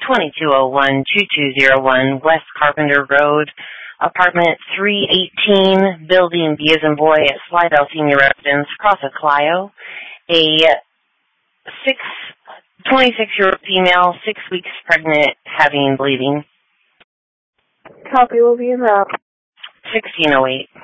2201-2201 West Carpenter Road, apartment 318, building B as in boy at Slidell Senior Residence, across of Clio. A 26-year-old female, 6 weeks pregnant, having bleeding. Copy, will be in route. 1608.